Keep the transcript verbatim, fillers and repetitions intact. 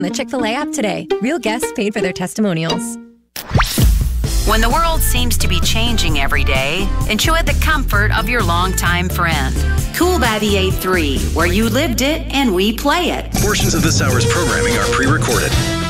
The Chick-fil-A app today. Real guests paid for their testimonials. When the world seems to be changing every day, enjoy the comfort of your longtime friend. Cool by the A three, where you lived it and we play it. Portions of this hour's programming are pre-recorded.